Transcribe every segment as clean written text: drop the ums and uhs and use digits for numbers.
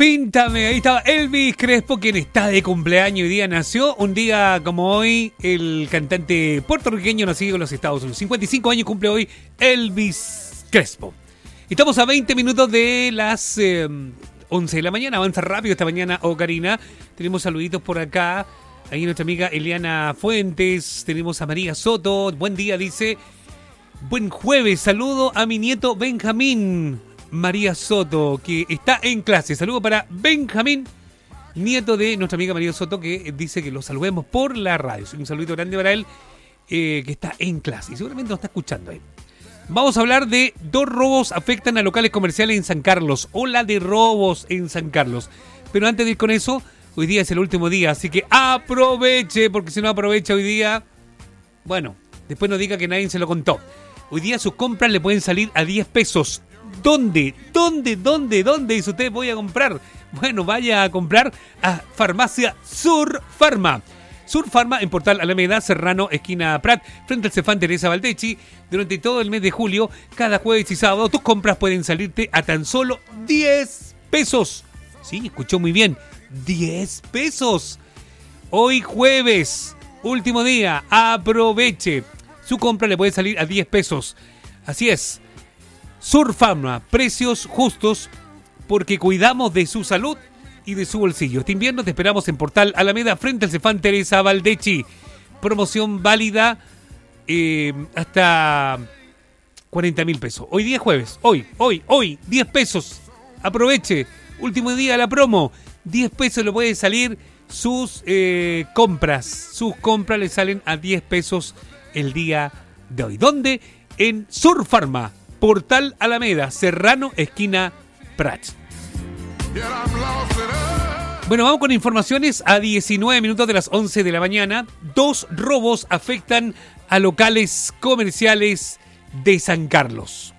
Píntame, ahí estaba Elvis Crespo, quien está de cumpleaños. Hoy día nació, un día como hoy, el cantante puertorriqueño nacido en los Estados Unidos. 55 años cumple hoy Elvis Crespo. Estamos a 20 minutos de las 11 de la mañana. Avanza rápido esta mañana, Karina. Tenemos saluditos por acá. Ahí nuestra amiga Eliana Fuentes. Tenemos a María Soto. Buen día, dice. Buen jueves. Saludo a mi nieto Benjamín. María Soto, que está en clase. Saludo para Benjamín, nieto de nuestra amiga María Soto, que dice que lo saludemos por la radio. Un saludito grande para él, que está en clase y seguramente nos está escuchando ahí. Vamos a hablar de 2 robos afectan a locales comerciales en San Carlos. Ola de robos en San Carlos. Pero antes de ir con eso, hoy día es el último día, así que aproveche, porque si no aprovecha hoy día, bueno, después no diga que nadie se lo contó. Hoy día sus compras le pueden salir a 10 pesos. ¿Dónde? Dice usted, voy a comprar. Bueno, vaya a comprar a Farmacia Sur Farma. Sur Farma en Portal Alameda, Serrano, esquina Prat, frente al Cefán Teresa Valdechi. Durante todo el mes de julio, cada jueves y sábado, tus compras pueden salirte a tan solo 10 pesos. Sí, escuchó muy bien, 10 pesos. Hoy jueves, último día, aproveche. Su compra le puede salir a 10 pesos. Así es. Sur Farma, precios justos porque cuidamos de su salud y de su bolsillo. Este invierno te esperamos en Portal Alameda frente al Cefán Teresa Valdechi. Promoción válida hasta 40.000 pesos. Hoy día es jueves, hoy, 10 pesos. Aproveche, último día de la promo. 10 pesos le puede salir sus compras. Sus compras le salen a 10 pesos el día de hoy. ¿Dónde? En Sur Farma. Portal Alameda, Serrano, esquina Prat. Bueno, vamos con informaciones a 19 minutos de las 11 de la mañana. 2 robos afectan a locales comerciales de San Carlos.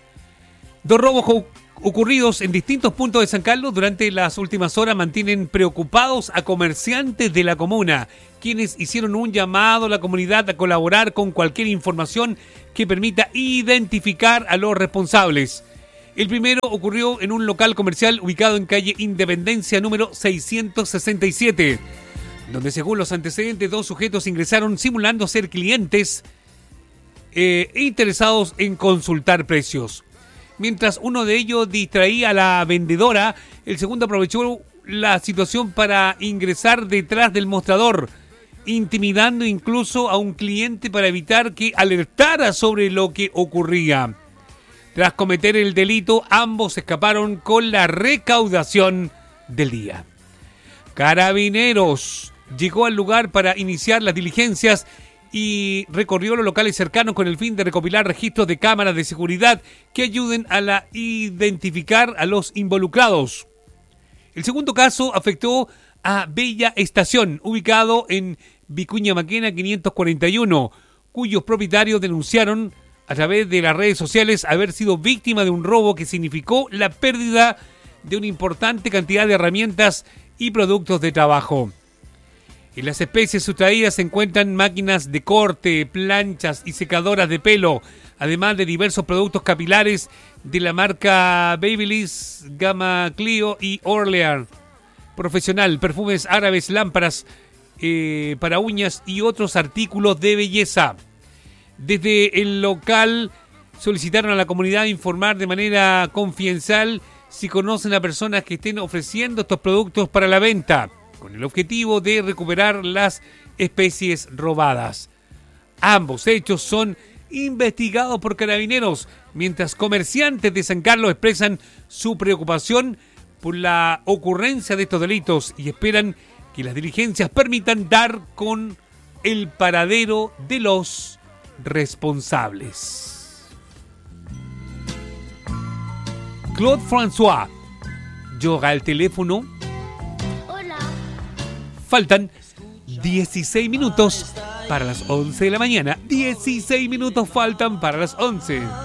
2 robos ocurridos en distintos puntos de San Carlos durante las últimas horas mantienen preocupados a comerciantes de la comuna, quienes hicieron un llamado a la comunidad a colaborar con cualquier información que permita identificar a los responsables. El primero ocurrió en un local comercial ubicado en calle Independencia número 667, donde según los antecedentes 2 sujetos ingresaron simulando ser clientes interesados en consultar precios. Mientras uno de ellos distraía a la vendedora, el segundo aprovechó la situación para ingresar detrás del mostrador, intimidando incluso a un cliente para evitar que alertara sobre lo que ocurría. Tras cometer el delito, ambos escaparon con la recaudación del día. Carabineros llegó al lugar para iniciar las diligencias y recorrió los locales cercanos con el fin de recopilar registros de cámaras de seguridad que ayuden a identificar a los involucrados. El segundo caso afectó a Bella Estación, ubicado en Vicuña Maquena 541, cuyos propietarios denunciaron a través de las redes sociales haber sido víctima de un robo que significó la pérdida de una importante cantidad de herramientas y productos de trabajo. En las especies sustraídas se encuentran máquinas de corte, planchas y secadoras de pelo, además de diversos productos capilares de la marca Babyliss, Gamma Clio y Orleans Profesional, perfumes árabes, lámparas para uñas y otros artículos de belleza. Desde el local solicitaron a la comunidad informar de manera confidencial si conocen a personas que estén ofreciendo estos productos para la venta, con el objetivo de recuperar las especies robadas. Ambos hechos son investigados por carabineros, mientras comerciantes de San Carlos expresan su preocupación por la ocurrencia de estos delitos y esperan que las diligencias permitan dar con el paradero de los responsables. Claude François llora al teléfono. Faltan 16 minutos para las 11 de la mañana. 16 minutos faltan para las 11.